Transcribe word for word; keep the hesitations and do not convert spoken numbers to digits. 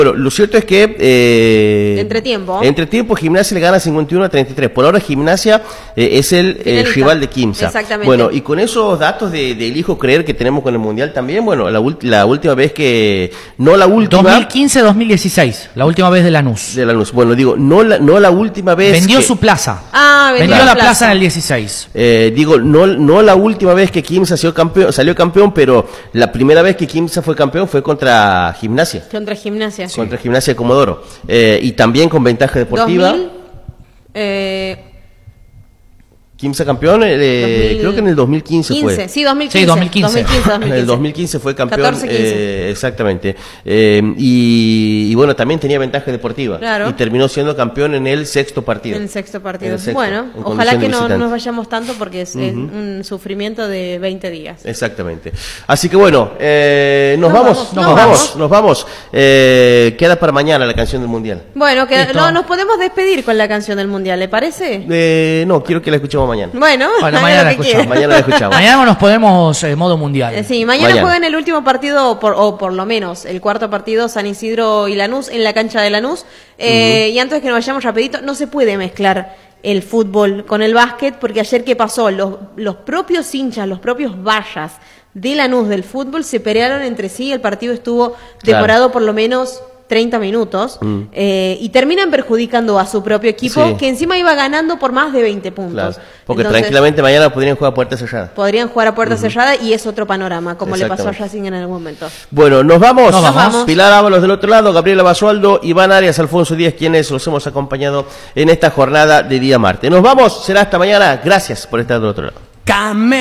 Bueno, lo cierto es que... Eh, entretiempo. Entretiempo, Gimnasia le gana cincuenta y uno a treinta y tres. Por ahora Gimnasia eh, es el eh, rival de Quimsa. Exactamente. Bueno, y con esos datos de, de elijo creer que tenemos con el Mundial también, bueno, la, la última vez que... No la última... dos mil quince dos mil dieciséis, la última vez de Lanús. De Lanús. Bueno, digo, no la, no la última vez... Vendió que, su plaza. Ah, vendió, vendió la plaza. plaza en el dieciséis. Eh, digo, no, no la última vez que Quimsa salió campeón, salió campeón, pero la primera vez que Quimsa fue campeón fue contra Gimnasia. Contra Gimnasia. Sí. Contra Gimnasia de Comodoro. Eh, y también con ventaja deportiva. dos mil, eh, Quimsa campeón, eh, dos mil creo que en el dos mil quince quince, fue. sí, dos mil quince. Sí, dos mil quince. dos mil quince, dos mil En quince. el dos mil quince fue campeón. catorce quince. Eh, exactamente. Eh, y, y bueno, también tenía ventaja deportiva. Claro. Y terminó siendo campeón en el sexto partido. En el sexto partido. En el sexto, bueno, en ojalá condición que de no visitante. nos vayamos tanto porque es, Uh-huh. es un sufrimiento de veinte días. Exactamente. Así que bueno, eh, nos, Nos vamos, vamos, nos nos vamos, vamos. nos vamos. Eh, queda para mañana la canción del Mundial. Bueno, que Listo. no, nos podemos despedir con la canción del Mundial, ¿le parece? Eh, no, quiero que la escuchemos mañana. Bueno, Bueno, haga mañana lo la que escuchamos. quiera. Mañana la escuchamos. Mañana nos ponemos eh, modo mundial. Eh, Sí, mañana, Mañana. juegan el último partido, por, o por lo menos el cuarto partido, San Isidro y Lanús, en la cancha de Lanús. Eh, Y antes que nos vayamos rapidito, no se puede mezclar el fútbol con el básquet, porque ayer ¿qué pasó? Los, los propios hinchas, los propios vallas de Lanús del fútbol se pelearon entre sí, el partido estuvo demorado Claro. por lo menos treinta minutos, Mm. eh, y terminan perjudicando a su propio equipo, Sí. que encima iba ganando por más de veinte puntos. Claro, porque Entonces, tranquilamente mañana podrían jugar a puerta cerrada. podrían jugar a puerta cerrada y es otro panorama, como le pasó a Exactamente. Racing en algún momento. Bueno, nos vamos. Nos vamos. Pilar Ábalos del otro lado, Gabriela Basualdo, Iván Arias, Alfonso Díaz, quienes los hemos acompañado en esta jornada de día martes. Nos vamos, será hasta mañana. Gracias por estar del otro lado. Came